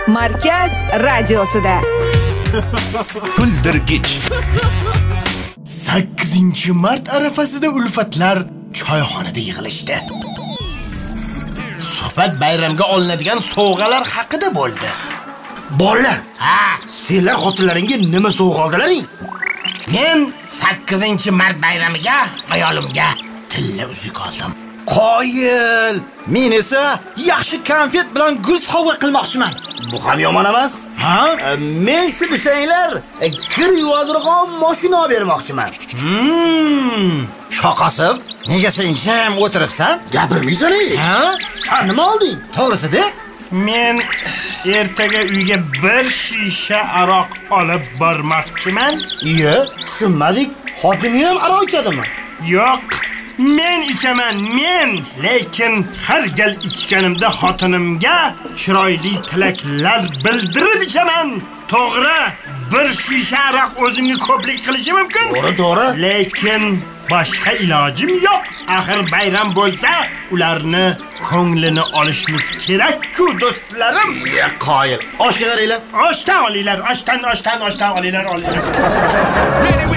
Markaz radiosida. Kuldirgich. 8-mart arafasida ulfatlar choyxonada yig'ilishdi. Suhbat bayramga olinadigan sovg'alar haqida bo'ldi. Bolalar, senlar xotinlaringga nima sovg'a oldilaring? Men 8-mart bayramiga ayolimga tilla uzuk oldim. Qoyil! Men esa yaxshi konfet bilan gul sovg'a qilmoqchiman. Bu ham yomon emas. Men shu desanglar, kir yuvadirgan mashina bermoqchiman. Shoqasim, nega sen jim o'tiribsan? Gapirmaysan-ey? Sen nima olding? To'g'risi-da? Men ertaga uyga bir shisha aroq olib bormoqchiman. Iye, tushunmadik. Xotining ham aroq ichadimi? Yo'q, men ichaman, lekin har gal ichganimda xotinimga chiroyli tilaklar bildirib ichaman. To'g'ri, bir shisha aroq o'zimga ko'plik qilishi mumkin. To'g'ri. Lekin boshqa ilojim yo'q. Axir bayram bo'lsa, ularni ko'nglini olishimiz kerak-ku, do'stlarim. Qoyil. Oshga qaranglar. Oshdan olinglar, oshdan olinglar.